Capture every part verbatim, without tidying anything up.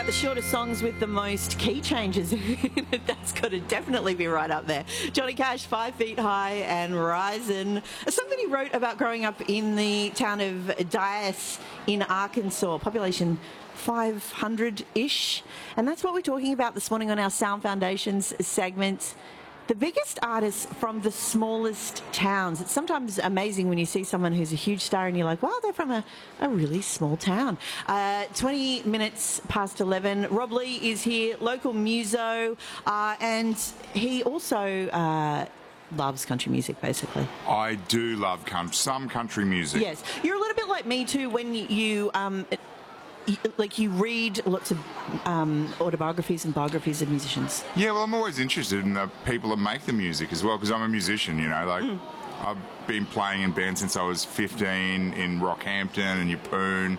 the shortest songs with the most key changes. That's got to definitely be right up there. Johnny Cash, Five Feet High and Rising. A song that he wrote about growing up in the town of Dyess in Arkansas, population five hundred-ish. And that's what we're talking about this morning on our Sound Foundations segment. The biggest artists from the smallest towns. It's sometimes amazing when you see someone who's a huge star and you're like, wow, they're from a, a really small town. Uh, twenty minutes past eleven. Rob Lee is here, local muso, uh, and he also uh, loves country music, basically. I do love country, some country music. Yes. You're a little bit like me too when you... Um, like you read lots of um, autobiographies and biographies of musicians. Yeah, well, I'm always interested in the people that make the music as well, because I'm a musician, you know. Like, mm. I've been playing in bands since I was fifteen in Rockhampton and Yeppoon.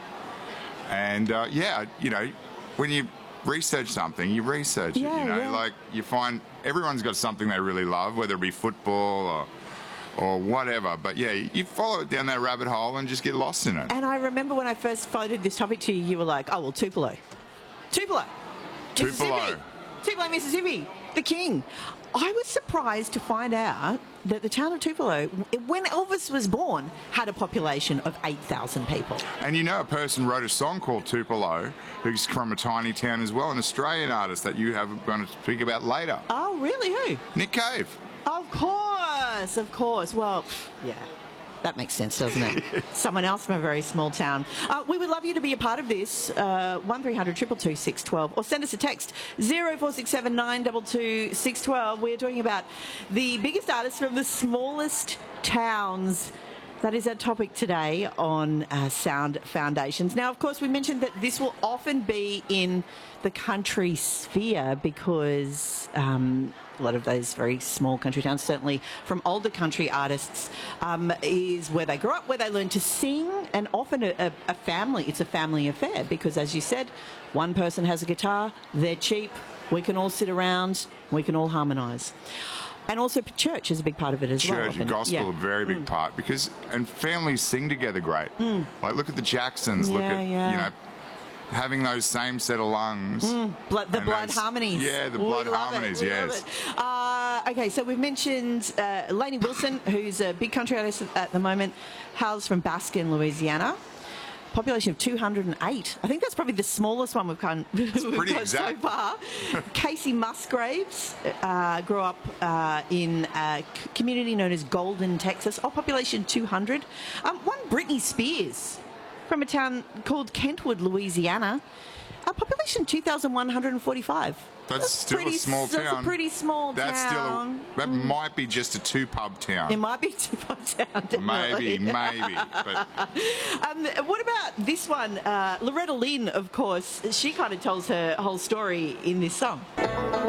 And, uh, yeah, you know, when you research something, you research yeah, it, you know. Yeah. Like, you find everyone's got something they really love, whether it be football or... or whatever, but yeah, you follow it down that rabbit hole and just get lost in it. And I remember when I first floated this topic to you, you were like, oh, well, Tupelo. Tupelo. Tupelo. Tupelo, Mississippi. The king. I was surprised to find out that the town of Tupelo, when Elvis was born, had a population of eight thousand people. And you know, a person wrote a song called Tupelo, who's from a tiny town as well, an Australian artist that you have going to speak about later. Oh, really? Who? Nick Cave. Of course, of course. Well, yeah, that makes sense, doesn't it? Someone else from a very small town. Uh, we would love you to be a part of this. Uh, one three hundred two two two six one two, or send us a text zero four six seven nine two two six one two. We're talking about the biggest artists from the smallest towns. That is our topic today on uh, Sound Foundations. Now, of course, we mentioned that this will often be in the country sphere because um, a lot of those very small country towns, certainly from older country artists, um, is where they grew up, where they learn to sing, and often a, a, a family, it's a family affair because, as you said, one person has a guitar, they're cheap, we can all sit around, we can all harmonise. And also church is a big part of it as church well. Church and gospel yeah. are a very big mm. part because, and families sing together great. Mm. Like, look at the Jacksons, yeah, look at, yeah. you know, having those same set of lungs. Mm. Blood, the blood those, harmonies. Yeah, the we blood love harmonies, it. yes. Uh, okay, so we've mentioned uh, Lainey Wilson, who's a big country artist at the moment, hails from Baskin, Louisiana. Population of two hundred eight. I think that's probably the smallest one we've come we've pretty got exact. so far. Casey Musgraves uh, grew up uh, in a community known as Golden, Texas. Oh, population two hundred. Um, one Britney Spears from a town called Kentwood, Louisiana. Uh, population two thousand one hundred forty-five. That's, that's still pretty, a small town. That's a pretty small that's town. Still a, that mm. might be just a two-pub town. It might be a two-pub town, definitely. Maybe, maybe. But. Um, what about this one? Uh, Loretta Lynn, of course, she kind of tells her whole story in this song.